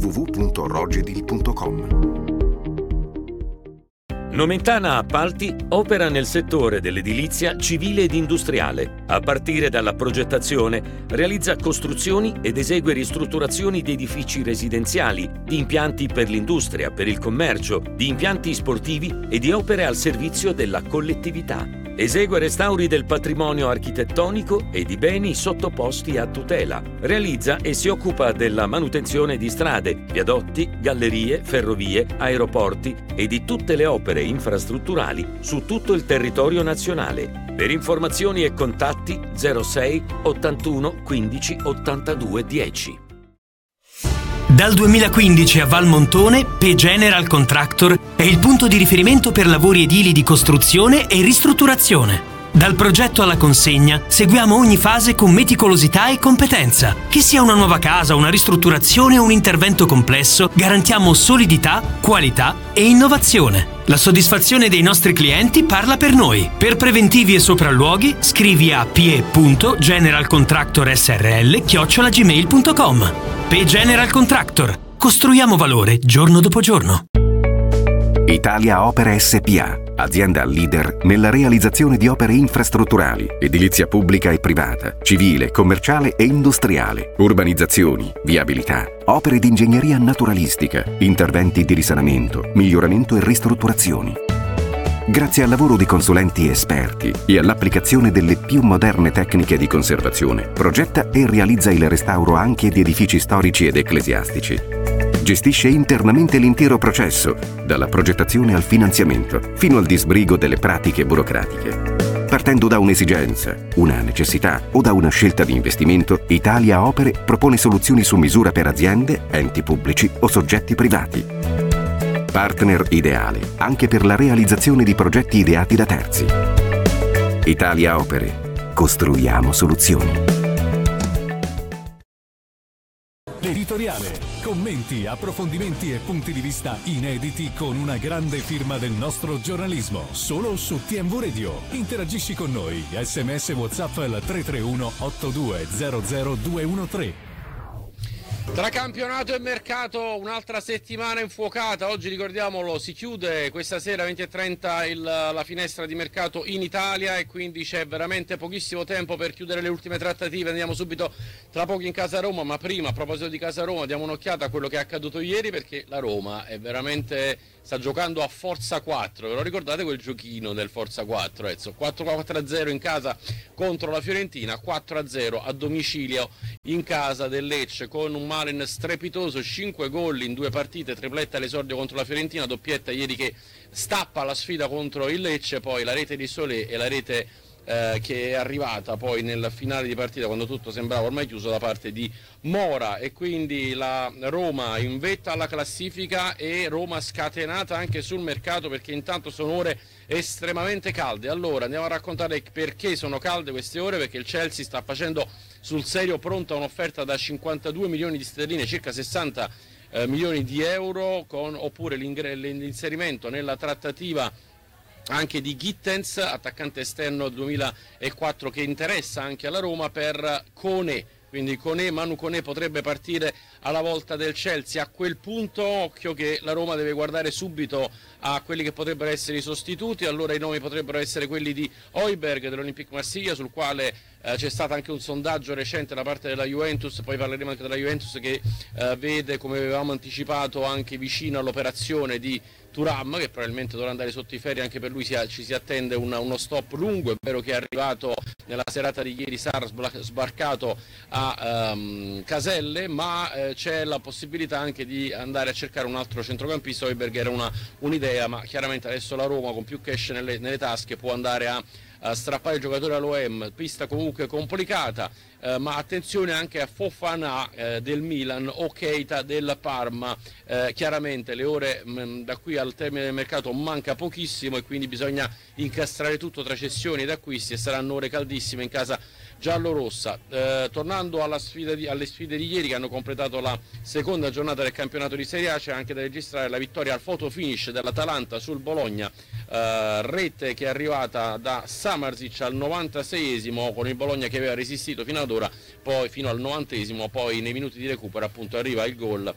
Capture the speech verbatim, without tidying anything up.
w w w punto rogedil punto com. Nomentana Appalti opera nel settore dell'edilizia civile ed industriale. A partire dalla progettazione, realizza costruzioni ed esegue ristrutturazioni di edifici residenziali, di impianti per l'industria, per il commercio, di impianti sportivi e di opere al servizio della collettività. Esegue restauri del patrimonio architettonico e di beni sottoposti a tutela. Realizza e si occupa della manutenzione di strade, viadotti, gallerie, ferrovie, aeroporti e di tutte le opere infrastrutturali su tutto il territorio nazionale. Per informazioni e contatti zero sei ottantuno quindici ottantadue dieci. Dal duemilaquindici a Valmontone, P General Contractor è il punto di riferimento per lavori edili di costruzione e ristrutturazione. Dal progetto alla consegna seguiamo ogni fase con meticolosità e competenza. Che sia una nuova casa, una ristrutturazione o un intervento complesso, garantiamo solidità, qualità e innovazione. La soddisfazione dei nostri clienti parla per noi. Per preventivi e sopralluoghi scrivi a p e punto general contractor s r l chiocciola gmail punto com. P General Contractor. Costruiamo valore giorno dopo giorno. Italia Opere S P A, azienda leader nella realizzazione di opere infrastrutturali, edilizia pubblica e privata, civile, commerciale e industriale, urbanizzazioni, viabilità, opere di ingegneria naturalistica, interventi di risanamento, miglioramento e ristrutturazioni. Grazie al lavoro di consulenti esperti e all'applicazione delle più moderne tecniche di conservazione, progetta e realizza il restauro anche di edifici storici ed ecclesiastici. Gestisce internamente l'intero processo, dalla progettazione al finanziamento, fino al disbrigo delle pratiche burocratiche. Partendo da un'esigenza, una necessità o da una scelta di investimento, Italia Opere propone soluzioni su misura per aziende, enti pubblici o soggetti privati. Partner ideale anche per la realizzazione di progetti ideati da terzi. Italia Opere. Costruiamo soluzioni. Editoriale, commenti, approfondimenti e punti di vista inediti con una grande firma del nostro giornalismo, solo su T M V Radio. Interagisci con noi, sms WhatsApp al tre tre uno otto due zero zero due uno tre. Tra campionato e mercato un'altra settimana infuocata. Oggi, ricordiamolo, si chiude questa sera venti e trenta il, la finestra di mercato in Italia e quindi c'è veramente pochissimo tempo per chiudere le ultime trattative. Andiamo subito tra poco in casa Roma, ma prima, a proposito di casa Roma, diamo un'occhiata a quello che è accaduto ieri, perché la Roma è veramente sta giocando a Forza quattro. Ve lo ricordate quel giochino del Forza quattro? Ezzo, quattro a zero in casa contro la Fiorentina, quattro a zero a domicilio in casa del Lecce, con un Malen strepitoso, cinque gol in due partite, tripletta all'esordio contro la Fiorentina, doppietta ieri che stappa la sfida contro il Lecce, poi la rete di Solé e la rete eh, che è arrivata poi nel finale di partita, quando tutto sembrava ormai chiuso, da parte di Mora, e quindi la Roma in vetta alla classifica e Roma scatenata anche sul mercato, perché intanto sono ore estremamente calde. Allora andiamo a raccontare perché sono calde queste ore, perché il Chelsea sta facendo sul serio pronta un'offerta da cinquantadue milioni di sterline, circa sessanta eh, milioni di euro, con, oppure l'inserimento nella trattativa anche di Gittens, attaccante esterno duemilaquattro, che interessa anche alla Roma, per Koné. Quindi Koné, Manu Koné potrebbe partire alla volta del Chelsea. A quel punto occhio che la Roma deve guardare subito a quelli che potrebbero essere i sostituti. Allora i nomi potrebbero essere quelli di Højbjerg dell'Olympique Marsiglia, sul quale eh, c'è stato anche un sondaggio recente da parte della Juventus, poi parleremo anche della Juventus, che eh, vede, come avevamo anticipato, anche vicino all'operazione di Thuram, che probabilmente dovrà andare sotto i ferri. Anche per lui si ha, ci si attende una, uno stop lungo. È vero che è arrivato nella serata di ieri, Sarr sbarcato a um, Caselle, ma eh, c'è la possibilità anche di andare a cercare un altro centrocampista. Højbjerg era una, un'idea, ma chiaramente adesso la Roma, con più cash nelle, nelle tasche, può andare a, a strappare il giocatore all'O M. Pista comunque complicata, eh, ma attenzione anche a Fofana eh, del Milan o Keita del Parma. Eh, chiaramente le ore mh, da qui al termine del mercato manca pochissimo, e quindi bisogna incastrare tutto tra cessioni ed acquisti, e saranno ore caldissime in casa giallorossa. Eh, tornando alla sfida di, alle sfide di ieri, che hanno completato la seconda giornata del campionato di Serie A, c'è anche da registrare la vittoria al photo finish dell'Atalanta sul Bologna, eh, rete che è arrivata da Samardzic al novantaseiesimo, con il Bologna che aveva resistito fino ad ora, poi fino al novantesimo, poi nei minuti di recupero appunto arriva il gol